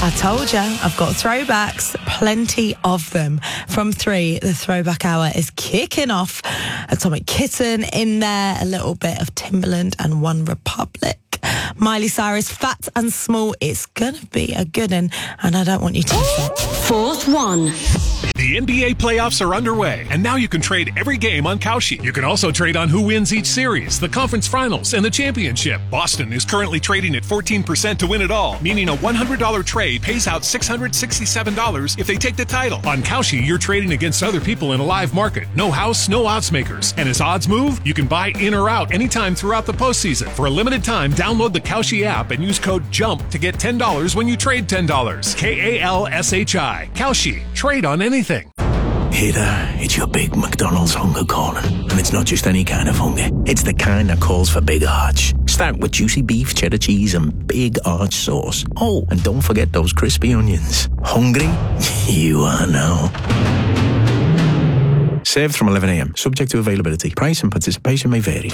I told you, I've got throwbacks, plenty of them. From 3, the throwback hour is kicking off. Atomic Kitten in there, a little bit of Timbaland and One Republic. Miley Cyrus, Fat and Small. It's gonna be a good one, and I don't want you to miss it. Fourth one. The NBA playoffs are underway, and now you can trade every game on Kalshi. You can also trade on who wins each series, the conference finals, and the championship. Boston is currently trading at 14% to win it all, meaning a $100 trade pays out $667 if they take the title. On Kalshi, you're trading against other people in a live market. No house, no odds makers. And as odds move, you can buy in or out anytime throughout the postseason. For a limited time, download the Kalshi app and use code JUMP to get $10 when you trade $10. KALSHI. Kalshi. Trade on anything. Hey there, it's your big McDonald's hunger calling. And it's not just any kind of hunger. It's the kind that calls for big arch. Start with juicy beef, cheddar cheese and big arch sauce. Oh, and don't forget those crispy onions. Hungry? You are now. Served from 11 a.m. Subject to availability. Price and participation may vary.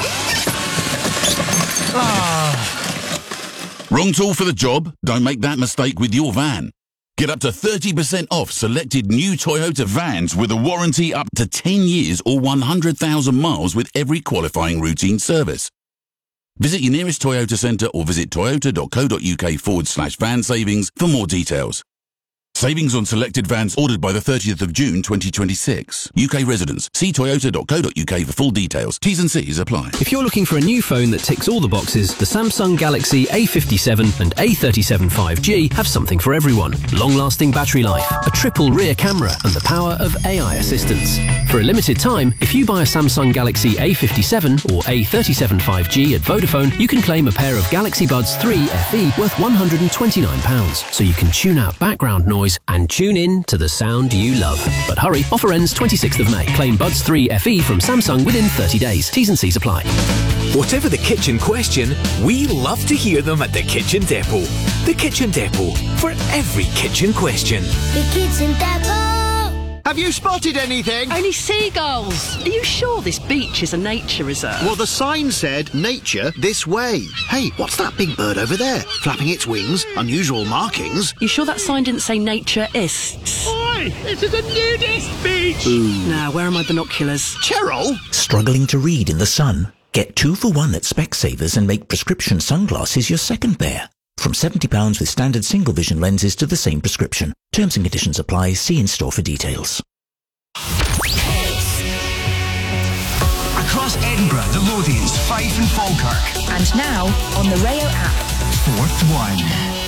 Wrong tool for the job? Don't make that mistake with your van. Get up to 30% off selected new Toyota vans with a warranty up to 10 years or 100,000 miles with every qualifying routine service. Visit your nearest Toyota centre or visit toyota.co.uk/van savings for more details. Savings on selected vans ordered by the 30th of June 2026. UK residents. See toyota.co.uk for full details. T's and C's apply. If you're looking for a new phone that ticks all the boxes, the Samsung Galaxy A57 and A37 5G have something for everyone. Long-lasting battery life, a triple rear camera, and the power of AI assistance. For a limited time, if you buy a Samsung Galaxy A57 or A37 5G at Vodafone, you can claim a pair of Galaxy Buds 3 FE worth £129, so you can tune out background noise and tune in to the sound you love. But hurry, offer ends 26th of May. Claim Buds 3 FE from Samsung within 30 days. T's and C's apply. Whatever the kitchen question, we love to hear them at the Kitchen Depot. The Kitchen Depot, for every kitchen question. The Kitchen Depot. Have you spotted anything? Only seagulls. Are you sure this beach is a nature reserve? Well, the sign said, nature this way. Hey, what's that big bird over there? Flapping its wings, unusual markings. You sure that sign didn't say naturists? Oi, this is a nudist beach. Ooh. Now, where are my binoculars? Cheryl? Struggling to read in the sun? Get 2 for 1 at Specsavers and make prescription sunglasses your second pair. From £70 with standard single vision lenses to the same prescription. Terms and conditions apply. See in store for details. Across Edinburgh, the Lothians, Fife and Falkirk. And now on the Rayo app. Fourth one.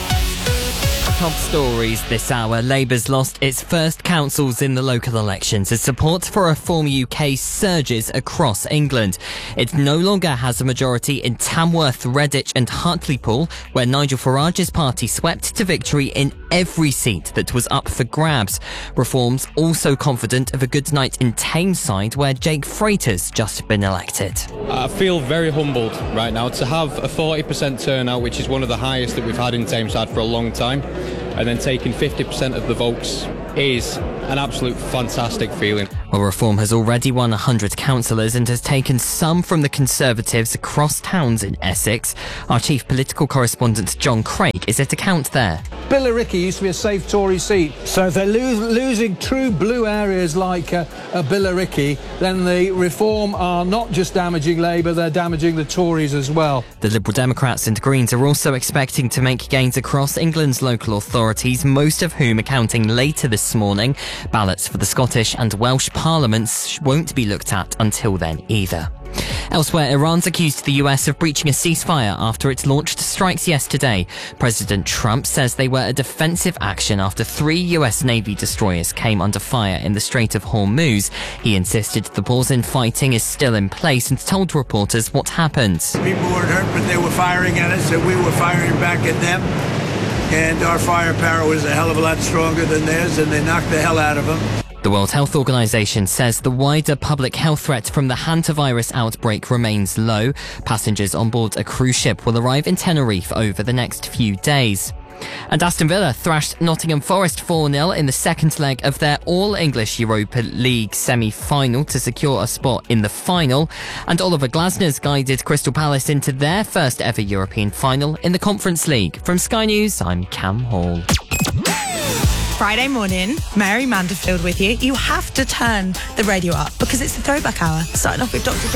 Top stories this hour. Labour's lost its first councils in the local elections as support for Reform UK surges across England. It no longer has a majority in Tamworth, Redditch and Hartlepool, where Nigel Farage's party swept to victory in every seat that was up for grabs. Reform's also confident of a good night in Tameside, where Jake Freighter's just been elected. I feel very humbled right now to have a 40% turnout, which is one of the highest that we've had in Tameside for a long time. And then taking 50% of the votes is an absolute fantastic feeling. Well, Reform has already won 100 councillors and has taken some from the Conservatives across towns in Essex. Our chief political correspondent John Craig is at account there. Billericay used to be a safe Tory seat, so if they're losing true blue areas like Billericay, then the Reform are not just damaging Labour, they're damaging the Tories as well. The Liberal Democrats and Greens are also expecting to make gains across England's local authorities, most of whom are counting later this morning. Ballots for the Scottish and Welsh parliaments won't be looked at until then either. Elsewhere, Iran's accused the US of breaching a ceasefire after it launched strikes yesterday. President Trump says they were a defensive action after 3 US Navy destroyers came under fire in the Strait of Hormuz. He insisted the pause in fighting is still in place and told reporters what happened. People weren't hurt, but they were firing at us and we were firing back at them. And our firepower was a hell of a lot stronger than theirs, and they knocked the hell out of them. The World Health Organization says the wider public health threat from the hantavirus outbreak remains low. Passengers on board a cruise ship will arrive in Tenerife over the next few days. And Aston Villa thrashed Nottingham Forest 4-0 in the second leg of their All-English Europa League semi-final to secure a spot in the final. And Oliver Glasner's guided Crystal Palace into their first ever European final in the Conference League. From Sky News, I'm Cam Hall. Friday morning, Mary Manderfield with you. You have to turn the radio up because it's the Throwback Hour. Starting off with Dr.